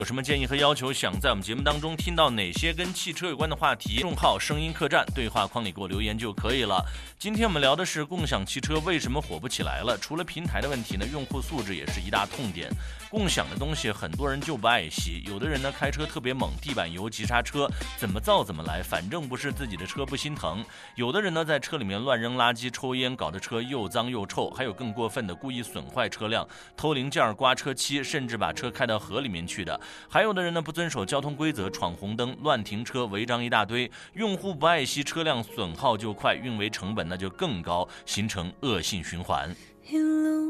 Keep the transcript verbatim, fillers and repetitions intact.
有什么建议和要求，想在我们节目当中听到哪些跟汽车有关的话题，公众号声音客栈对话框里给我留言就可以了。今天我们聊的是共享汽车为什么火不起来了，除了平台的问题呢，用户素质也是一大痛点。共享的东西很多人就不爱惜，有的人呢开车特别猛，地板油急刹车，怎么造怎么来，反正不是自己的车不心疼。有的人呢在车里面乱扔垃圾抽烟，搞得车又脏又臭，还有更过分的故意损坏车辆，偷零件刮车漆，甚至把车开到河里面去的。还有的人呢不遵守交通规则，闯红灯，乱停车，违章一大堆。用户不爱惜车辆，损耗就快，运维成本那就更高，形成恶性循环。